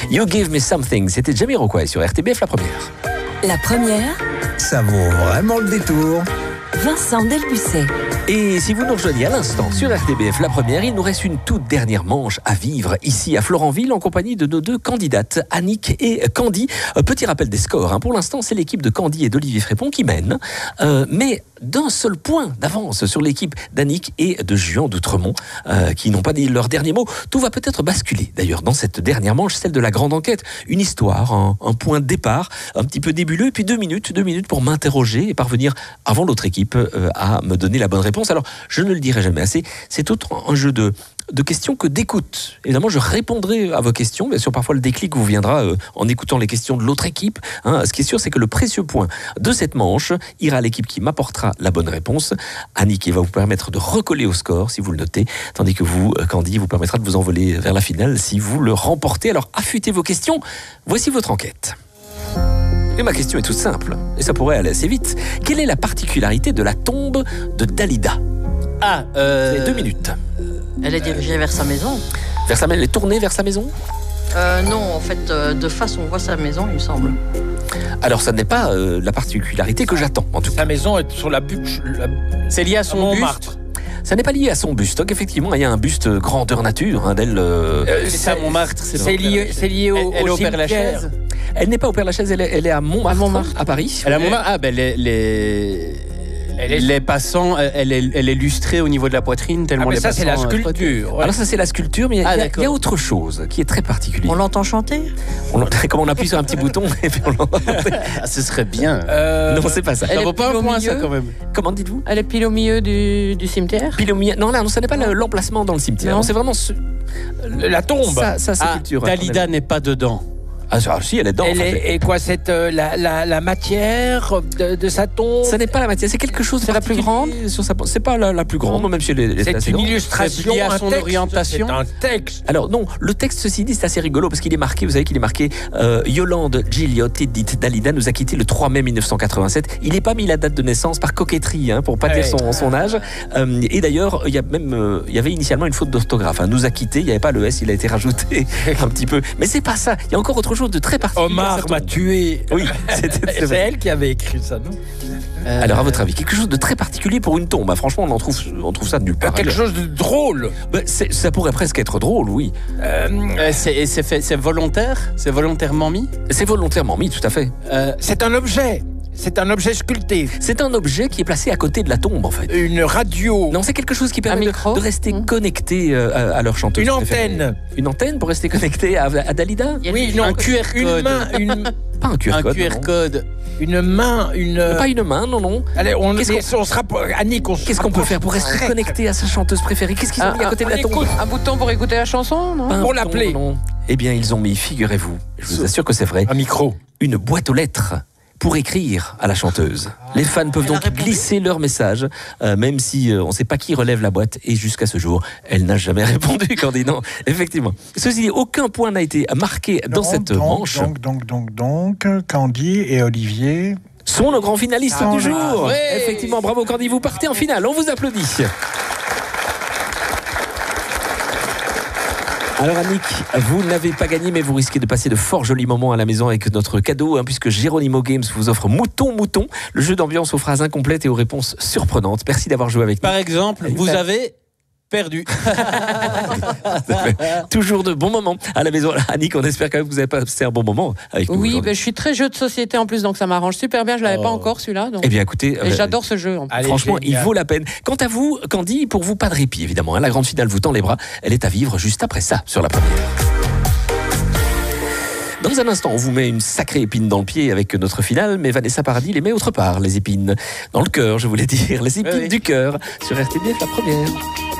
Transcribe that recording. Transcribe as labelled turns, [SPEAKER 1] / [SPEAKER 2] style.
[SPEAKER 1] You Give Me Something, c'était Jamiroquai sur RTBF La Première.
[SPEAKER 2] La Première,
[SPEAKER 3] Ça vaut vraiment le détour.
[SPEAKER 2] Vincent Delbussy.
[SPEAKER 1] Et si vous nous rejoignez à l'instant sur RTBF La Première, il nous reste une toute dernière manche à vivre ici à Florenville en compagnie de nos deux candidates, Annick et Candy. Petit rappel des scores. Pour l'instant, c'est l'équipe de Candy et d'Olivier Frépon qui mène, mais d'un seul point d'avance sur l'équipe d'Annick et de Juan d'Outremont, qui n'ont pas dit leur dernier mot. Tout va peut-être basculer d'ailleurs dans cette dernière manche, celle de la grande enquête. Une histoire, un point de départ, un petit peu nébuleux, et puis 2 minutes pour m'interroger et parvenir avant l'autre équipe à me donner la bonne réponse. Alors, je ne le dirai jamais assez, c'est autant un jeu de questions que d'écoute. Évidemment, je répondrai à vos questions. Bien sûr, parfois le déclic vous viendra en écoutant les questions de l'autre équipe. Ce qui est sûr, c'est que le précieux point de cette manche ira à l'équipe qui m'apportera la bonne réponse. Annick va vous permettre de recoller au score si vous le notez, tandis que vous, Candy, vous permettra de vous envoler vers la finale si vous le remportez. Alors, affûtez vos questions. Voici votre enquête. Et ma question est toute simple, et ça pourrait aller assez vite. Quelle est la particularité de la tombe de Dalida ? C'est 2 minutes.
[SPEAKER 4] Elle est dirigée vers sa maison.
[SPEAKER 1] Elle est tournée vers sa maison ?
[SPEAKER 4] Non, en fait, de face, on voit sa maison, il me semble.
[SPEAKER 1] Alors, ça n'est pas la particularité que j'attends, en tout cas.
[SPEAKER 5] Sa maison est sur la butte.
[SPEAKER 6] C'est lié à son
[SPEAKER 5] Montmartre.
[SPEAKER 1] Ça n'est pas lié à son buste. Donc, effectivement, il y a un buste grandeur nature d'elle.
[SPEAKER 6] C'est ça, Montmartre.
[SPEAKER 5] C'est lié au cimetière.
[SPEAKER 1] Elle n'est pas au Père-Lachaise, elle est à Montmartre, à Paris.
[SPEAKER 6] Elle est à Montmartre. Les passants, elle est lustrée au niveau de la poitrine tellement les passants.
[SPEAKER 5] Ça, c'est la sculpture.
[SPEAKER 1] Alors ça, c'est la sculpture, mais il y a autre chose qui est très particulière.
[SPEAKER 4] On l'entend chanter ?
[SPEAKER 1] Comme on appuie sur un petit bouton, et puis on l'entend.
[SPEAKER 6] Ce serait bien.
[SPEAKER 1] Non, c'est pas ça.
[SPEAKER 6] Ça vaut pas un point, ça, quand même.
[SPEAKER 1] Comment dites-vous ?
[SPEAKER 7] Elle est pile au milieu du cimetière.
[SPEAKER 1] Pile au milieu. Non, ça n'est pas l'emplacement dans le cimetière. Non, c'est vraiment
[SPEAKER 5] la tombe.
[SPEAKER 1] Sa sculpture.
[SPEAKER 6] Dalida n'est pas dedans.
[SPEAKER 1] Si, elle est dedans.
[SPEAKER 5] Et quoi, la matière de sa tombe ?
[SPEAKER 1] Ça n'est pas la matière, c'est quelque chose.
[SPEAKER 7] C'est la plus grande.
[SPEAKER 1] C'est pas la plus grande, même si elle est
[SPEAKER 5] c'est
[SPEAKER 1] assez
[SPEAKER 5] une
[SPEAKER 1] grande.
[SPEAKER 5] illustration,
[SPEAKER 6] lié à son orientation.
[SPEAKER 5] C'est un texte.
[SPEAKER 1] Alors non, le texte, ceci dit, c'est assez rigolo parce qu'il est marqué, vous savez qu'il est marqué Yolande Giliotti, dite Dalida, nous a quitté le 3 mai 1987. Il n'est pas mis la date de naissance par coquetterie, pour pas dire son âge. Et d'ailleurs, il y avait initialement une faute d'orthographe. Nous a quitté, il n'y avait pas le S, il a été rajouté un petit peu. Mais c'est pas ça. Il y a encore autre chose de très particulier.
[SPEAKER 5] Omar m'a tué.
[SPEAKER 1] Oui,
[SPEAKER 5] c'est elle qui avait écrit ça, non ?
[SPEAKER 1] Alors, à votre avis, quelque chose de très particulier pour une tombe. Franchement, on trouve ça de nulle part.
[SPEAKER 5] Quelque chose de drôle.
[SPEAKER 1] Ça pourrait presque être drôle, oui.
[SPEAKER 6] C'est volontaire ? C'est volontairement mis ?
[SPEAKER 1] C'est volontairement mis, tout à fait.
[SPEAKER 5] C'est un objet. C'est un objet sculpté.
[SPEAKER 1] C'est un objet qui est placé à côté de la tombe, en fait.
[SPEAKER 5] Une radio.
[SPEAKER 1] Non, c'est quelque chose qui permet de rester connecté à leur chanteuse.
[SPEAKER 5] Une antenne.
[SPEAKER 1] Une antenne pour rester connecté à Dalida ?
[SPEAKER 5] Oui, non.
[SPEAKER 6] Un QR code.
[SPEAKER 1] Pas un QR code.
[SPEAKER 6] Un QR code.
[SPEAKER 5] Une main,
[SPEAKER 1] Pas une main, non.
[SPEAKER 5] Allez, Annick,
[SPEAKER 1] qu'est-ce qu'on peut faire pour rester connecté à sa chanteuse préférée ? Qu'est-ce qu'ils ont mis à côté de la tombe ?
[SPEAKER 7] Un bouton pour écouter la chanson, non ?
[SPEAKER 5] Pour l'appeler.
[SPEAKER 1] Eh bien, ils ont mis, figurez-vous, je vous assure que c'est vrai,
[SPEAKER 5] un micro.
[SPEAKER 1] Une boîte aux lettres pour écrire à la chanteuse. Les fans peuvent donc glisser leur message, même si on ne sait pas qui relève la boîte. Et jusqu'à ce jour, elle n'a jamais répondu, Candy. Non, effectivement. Ceci dit, aucun point n'a été marqué dans cette manche.
[SPEAKER 3] Donc, Candy et Olivier
[SPEAKER 1] sont nos grands finalistes du jour.
[SPEAKER 6] Ouais.
[SPEAKER 1] Effectivement, bravo Candy, vous partez en finale. On vous applaudit. Alors Annick, vous n'avez pas gagné, mais vous risquez de passer de fort jolis moments à la maison avec notre cadeau, puisque Geronimo Games vous offre Mouton, le jeu d'ambiance aux phrases incomplètes et aux réponses surprenantes. Merci d'avoir joué avec nous.
[SPEAKER 6] Par exemple, vous avez perdu.
[SPEAKER 1] Toujours de bons moments à la maison. Annick, on espère quand même que vous avez passé un bon moment avec nous.
[SPEAKER 7] Oui, je suis très jeu de société en plus, donc ça m'arrange super bien. Je l'avais pas encore celui-là. Donc...
[SPEAKER 1] Eh bien écoutez,
[SPEAKER 7] et j'adore ce jeu.
[SPEAKER 5] Allez,
[SPEAKER 1] franchement, il vaut la peine. Quant à vous, Candy, pour vous, pas de répit évidemment. La grande finale vous tend les bras. Elle est à vivre juste après ça sur La Première. Dans un instant, on vous met une sacrée épine dans le pied avec notre finale, mais Vanessa Paradis les met autre part, les épines. Dans le cœur, je voulais dire, les épines du cœur sur RTBF La Première.